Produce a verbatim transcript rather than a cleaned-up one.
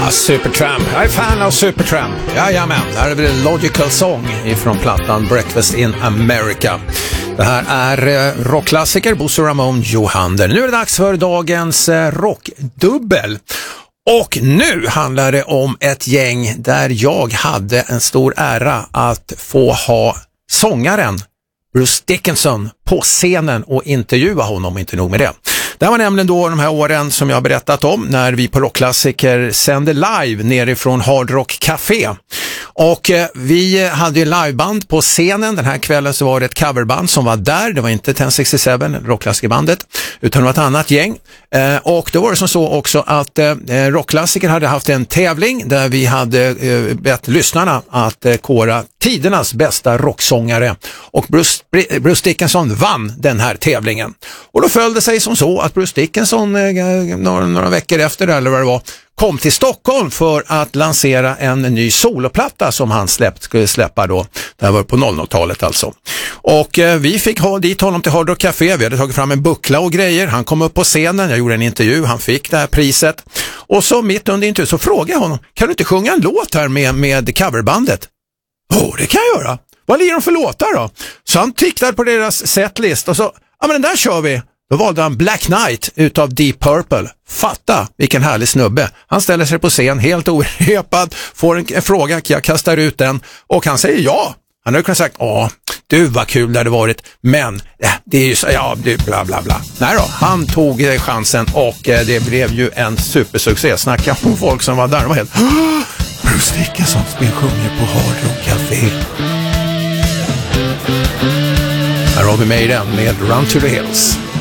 Ah, Supertramp. Jag är fan av Supertramp. Jajamän, det här är väl Logical Song ifrån plattan Breakfast in America. Det här är eh, rockklassiker, Bosse Ramon Johander. Nu är det dags för dagens eh, rockdubbel. Och nu handlar det om ett gäng där jag hade en stor ära att få ha sångaren Bruce Dickinson på scenen och intervjua honom, inte nog med det. Det var nämligen då de här åren som jag har berättat om när vi på Rockklassiker sände live nerifrån Hard Rock Café. Och eh, vi hade ju liveband på scenen. Den här kvällen så var det ett coverband som var där. Det var inte tio sextiosju, Rockklassikerbandet, utan det var ett annat gäng. Eh, och då var det som så också att eh, Rockklassiker hade haft en tävling där vi hade eh, bett lyssnarna att eh, kora tidernas bästa rocksångare. Och Bruce, Bruce Dickinson vann den här tävlingen. Och då följde sig som så att Bruce Dickinson eh, några, några veckor efter eller vad det var kom till Stockholm för att lansera en ny soloplatta som han släppt, skulle släppa då. Det här var på noll noll-talet alltså. Och eh, vi fick ha dit honom till Hard Rock Café. Vi hade tagit fram en buckla och grejer. Han kom upp på scenen, jag gjorde en intervju, han fick det här priset. Och så mitt under intervjun så frågade jag honom, kan du inte sjunga en låt här med, med coverbandet? Åh, oh, det kan jag göra. Vad lirar de för låtar då? Så han tittade på deras setlist och så, ja men den där kör vi. Då valde han Black Knight utav Deep Purple. Fatta vilken härlig snubbe. Han ställer sig på scen helt orepad, får en, en fråga, jag kastar ut den och han säger ja. Han har ju kunnat sagt, ja, du vad kul det hade varit, men äh, det är ju så, ja, du bla bla bla. Nej då, han tog eh, chansen och eh, det blev ju en supersuccé. Snacka om folk som var där, de var helt Bruce Dickinson spel sjunger på Hard Rock Café. Här har vi Maiden med Run to the Hills.